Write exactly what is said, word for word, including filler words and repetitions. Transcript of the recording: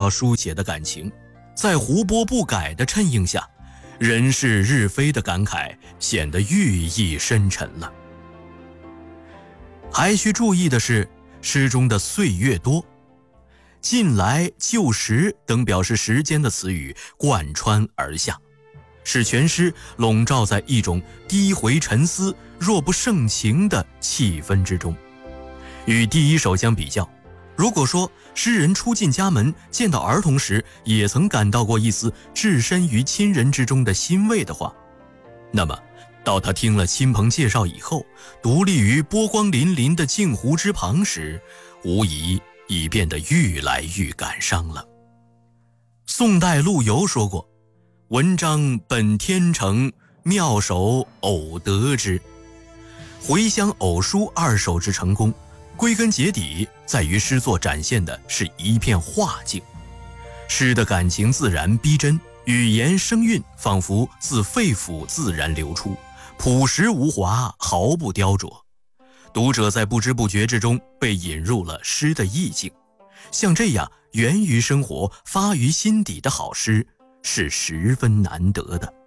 要书写的感情，在胡波不改的衬映下，人事日非的感慨显得寓意深沉了。还需注意的是，诗中的岁月多，近来、旧时等表示时间的词语贯穿而下，使全诗笼罩在一种低回沉思、若不盛情的气氛之中。与第一首相比较，如果说诗人初进家门见到儿童时也曾感到过一丝置身于亲人之中的欣慰的话，那么到他听了亲朋介绍以后，独立于波光粼粼的镜湖之旁时，无疑已变得愈来愈感伤了。宋代陆游说过，文章本天成，妙手偶得之。回乡偶书二首之成功，归根结底在于诗作展现的是一片画境，诗的感情自然逼真，语言声韵仿佛自肺腑自然流出，朴实无华，毫不雕琢。读者在不知不觉之中被引入了诗的意境，像这样源于生活、发于心底的好诗是十分难得的。